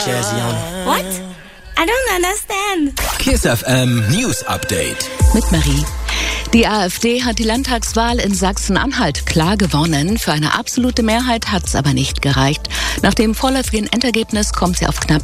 Jazzy on it. What? I don't understand. Kiss FM News Update. Mit Marie. Die AfD hat die Landtagswahl in Sachsen-Anhalt klar gewonnen. Für eine absolute Mehrheit hat es aber nicht gereicht. Nach dem vorläufigen Endergebnis kommt sie auf knapp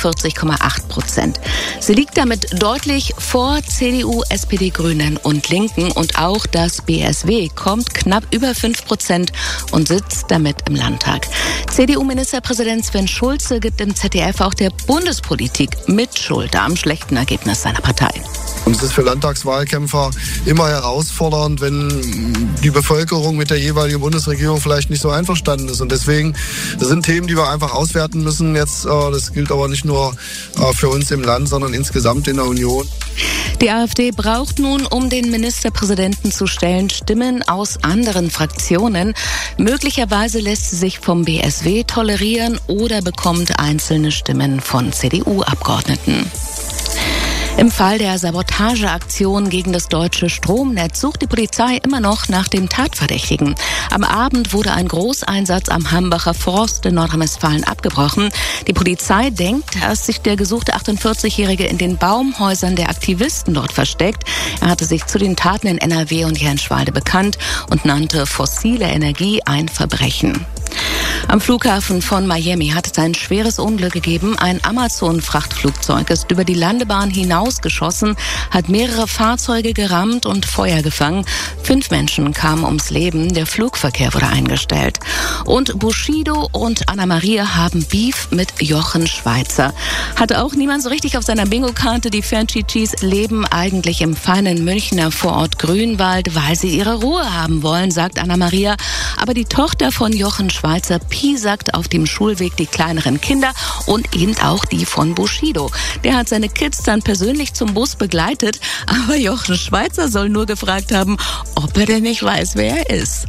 43,8%. Sie liegt damit deutlich vor CDU, SPD, Grünen und Linken. Und auch das BSW kommt knapp über 5% und sitzt damit im Landtag. CDU-Ministerpräsident Sven Schulze gibt im ZDF auch der Bundespolitik Mitschuld am schlechten Ergebnis seiner Partei. Und es ist für Landtagswahlkämpfer immer herausfordernd, wenn die Bevölkerung mit der jeweiligen Bundesregierung vielleicht nicht so einverstanden ist. Und deswegen, das sind Themen, die wir einfach auswerten müssen jetzt. Das gilt aber nicht nur für uns im Land, sondern insgesamt in der Union. Die AfD braucht nun, um den Ministerpräsidenten zu stellen, Stimmen aus anderen Fraktionen. Möglicherweise lässt sie sich vom BSW tolerieren oder bekommt einzelne Stimmen von CDU-Abgeordneten. Im Fall der Sabotageaktion gegen das deutsche Stromnetz sucht die Polizei immer noch nach dem Tatverdächtigen. Am Abend wurde ein Großeinsatz am Hambacher Forst in Nordrhein-Westfalen abgebrochen. Die Polizei denkt, dass sich der gesuchte 48-Jährige in den Baumhäusern der Aktivisten dort versteckt. Er hatte sich zu den Taten in NRW und Jänschwalde bekannt und nannte fossile Energie ein Verbrechen. Am Flughafen von Miami hat es ein schweres Unglück gegeben. Ein Amazon-Frachtflugzeug ist über die Landebahn hinausgeschossen, hat mehrere Fahrzeuge gerammt und Feuer gefangen. 5 Menschen kamen ums Leben. Der Flugverkehr wurde eingestellt. Und Bushido und Anna Maria haben Beef mit Jochen Schweizer. Hatte auch niemand so richtig auf seiner Bingo-Karte. Die Fernschichis leben eigentlich im feinen Münchner Vorort Grünwald, weil sie ihre Ruhe haben wollen, sagt Anna Maria. Aber die Tochter von Jochen Schweizer piesackt auf dem Schulweg die kleineren Kinder und eben auch die von Bushido. Der hat seine Kids dann persönlich zum Bus begleitet, aber Jochen Schweizer soll nur gefragt haben, ob er denn nicht weiß, wer er ist.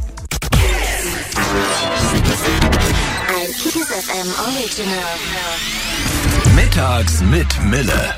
Ein Kiss FM Original. Mittags mit Mille.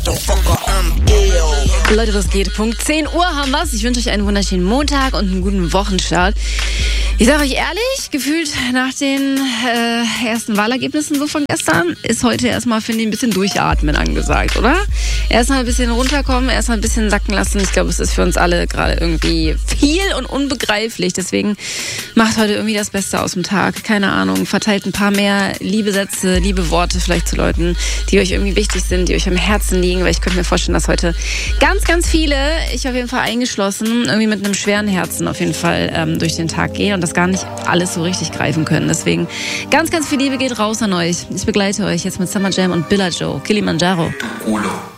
Leute, was geht? Punkt 10 Uhr haben wir's. Ich wünsche euch einen wunderschönen Montag und einen guten Wochenstart. Ich sage euch ehrlich, gefühlt nach den ersten Wahlergebnissen so von gestern ist heute erstmal, finde ich, ein bisschen durchatmen angesagt, oder? Erstmal ein bisschen runterkommen, erstmal ein bisschen sacken lassen. Ich glaube, es ist für uns alle gerade irgendwie viel und unbegreiflich. Deswegen macht heute irgendwie das Beste aus dem Tag. Keine Ahnung, verteilt ein paar mehr liebe Sätze, liebe Worte vielleicht zu Leuten, die euch irgendwie wichtig sind, die euch am Herzen liegen. Weil ich könnte mir vorstellen, dass heute ganz, ganz viele, ich auf jeden Fall eingeschlossen, irgendwie mit einem schweren Herzen auf jeden Fall durch den Tag gehen und das gar nicht alles so richtig greifen können. Deswegen ganz, ganz viel Liebe geht raus an euch. Ich begleite euch jetzt mit Summer Jam und Billa Joe, Kilimanjaro. Culo.